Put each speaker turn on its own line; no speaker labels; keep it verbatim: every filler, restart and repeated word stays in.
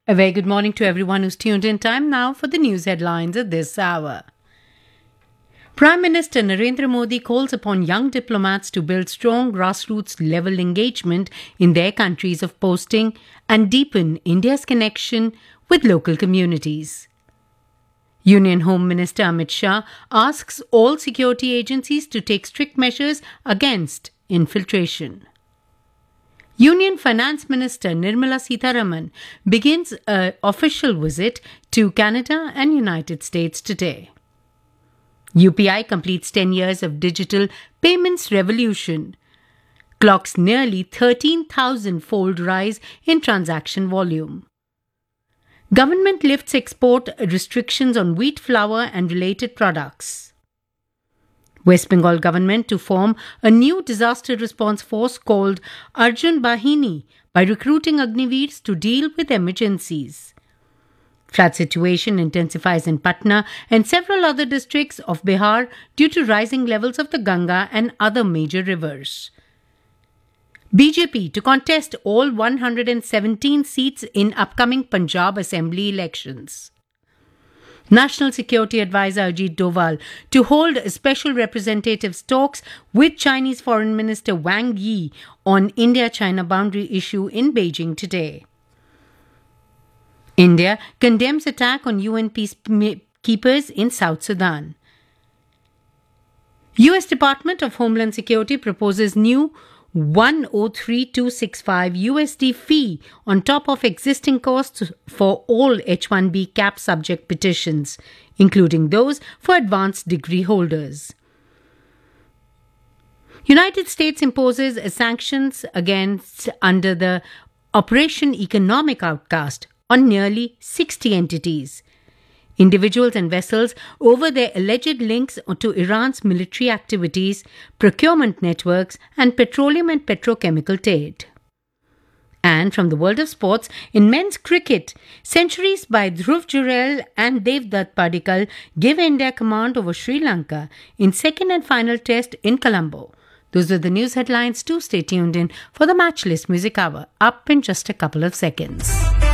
A very good morning to everyone who's tuned in. Time now for the news headlines at this hour. Prime Minister Narendra Modi calls upon young diplomats to build strong grassroots level engagement in their countries of posting and deepen India's connection with local communities. Union Home Minister Amit Shah asks all security agencies to take strict measures against infiltration. Union Finance Minister Nirmala Sitharaman begins an official visit to Canada and United States today. U P I completes ten years of digital payments revolution, clocks nearly thirteen thousand fold rise in transaction volume. Government lifts export restrictions on wheat flour and related products. West Bengal government to form a new disaster response force called Arjun Bahini by recruiting Agniveers to deal with emergencies. Flood situation intensifies in Patna and several other districts of Bihar due to rising levels of the Ganga and other major rivers. B J P to contest all one hundred seventeen seats in upcoming Punjab Assembly elections. National Security Advisor Ajit Doval to hold special representatives talks with Chinese Foreign Minister Wang Yi on India-China boundary issue in Beijing today. India condemns attack on U N peacekeepers in South Sudan. U S Department of Homeland Security proposes new one hundred three thousand two hundred sixty-five U S D fee on top of existing costs for all H one B cap subject petitions, including those for advanced degree holders. United States imposes sanctions against under the Operation Economic Outcast on nearly sixty entities, individuals and vessels over their alleged links to Iran's military activities, procurement networks, and petroleum and petrochemical trade. And from the world of sports, in men's cricket, centuries by Dhruv Jurel and Devdutt Padikkal give India command over Sri Lanka in second and final test in Colombo. Those are the news headlines. Do stay tuned in for the Match List Music Hour, up in just a couple of seconds.